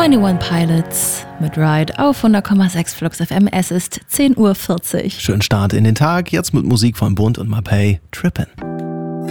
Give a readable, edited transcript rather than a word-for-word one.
21 Pilots mit Ride auf 100,6 Flux FM. Es ist 10:40 Uhr. Schönen Start in den Tag, jetzt mit Musik von Bund und Mapei, Trippin'.